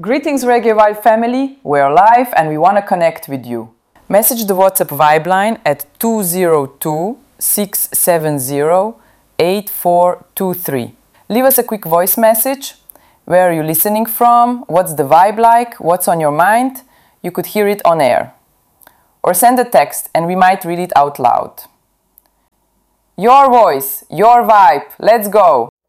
Greetings Reggae Vibe family, we're live and we want to connect with you. Message the WhatsApp Vibe line at 202-670-8423. Leave us a quick voice message. Where are you listening from? What's the vibe like? What's on your mind? You could hear it on air. Or send a text and we might read it out loud. Your voice, your vibe, let's go!